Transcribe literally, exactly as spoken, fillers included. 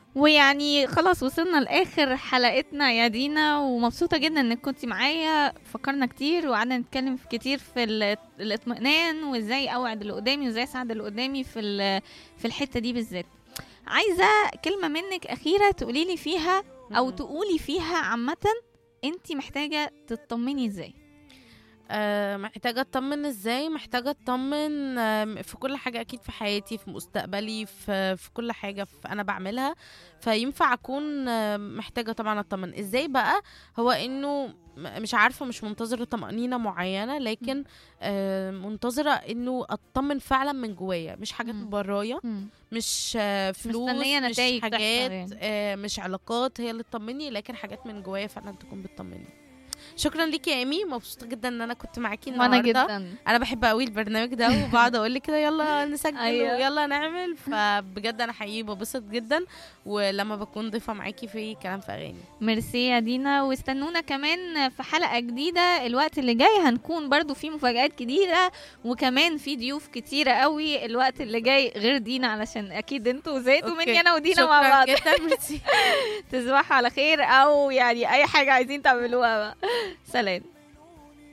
ويعني خلاص وصلنا لاخر حلقتنا يا دينا، ومبسوطه جدا انك كنتي معايا. فكرنا كتير وقعدنا نتكلم في كتير في ال- الاطمئنان، وازاي اوعد اللي قدامي، وازاي اساعد اللي قدامي في ال- في الحته دي بالذات. عايزه كلمه منك اخيره تقولي لي فيها، او مم. تقولي فيها عامه، انتي محتاجه تطمني ازاي؟ آه، محتاجة اطمن ازاي؟ محتاجة اطمن آم، في كل حاجة، اكيد في حياتي، في مستقبلي، في, في كل حاجة في انا بعملها. فينفع اكون آم، محتاجة طبعا اطمن ازاي بقى. هو انه م- مش عارفة، مش منتظرة طمأنينة معينة، لكن آه، منتظرة انه اطمن فعلا من جوايا، مش حاجات مم. برايا، مم. مش آه، مش فلوس، مستنيه مش نتائج تحصل حاجات يعني. آه، مش علاقات هي اللي تطمني، لكن حاجات من جوايا فعلا تكون بتطمني. شكرا ليكي يا ايمي، مبسوطه جدا ان انا كنت معاكي وانا النهارده. جدا. انا بحب قوي البرنامج ده، وبقعد اقول لك كده يلا نسجل ايوه. ويلا نعمل، فبجد انا حقيقي ببسط جدا ولما بكون ضيفه معاكي في كلام في اغاني. ميرسي يا دينا، واستنونا كمان في حلقة جديدة. الوقت اللي جاي هنكون برضو في مفاجآت جديدة، وكمان في ضيوف كتيرة قوي الوقت اللي جاي غير دينا، علشان اكيد انتوا زهقتوا مني اوكي، انا ودينا مع شكرا بعض. جدا، ميرسي. تصبحوا على خير، او يعني اي حاجة عايزين تعملوها بقى. سلام.